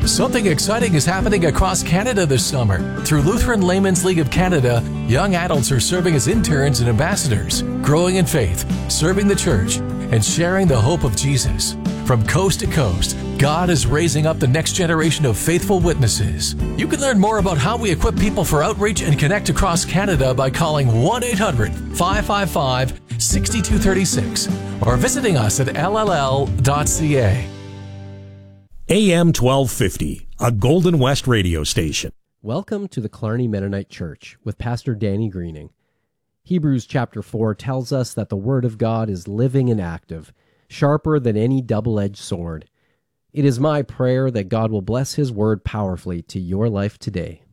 Something exciting is happening across Canada this summer. Through Lutheran Laymen's League of Canada, young adults are serving as interns and ambassadors, growing in faith, serving the church, and sharing the hope of Jesus. From coast to coast, God is raising up the next generation of faithful witnesses. You can learn more about how we equip people for outreach and connect across Canada by calling 1-800-555-6236 or visiting us at lll.ca. AM 1250, a Golden West radio station. Welcome to the Killarney Mennonite Church with Pastor Danny Greening. Hebrews chapter 4 tells us that the Word of God is living and active, sharper than any double-edged sword. It is my prayer that God will bless His Word powerfully to your life today.